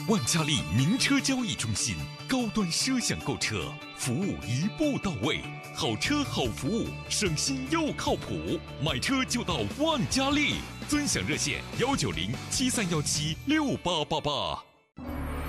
万嘉利名车交易中心，高端奢享购车，服务一步到位，好车好服务，省心又靠谱，买车就到万嘉利，尊享热线19073176888。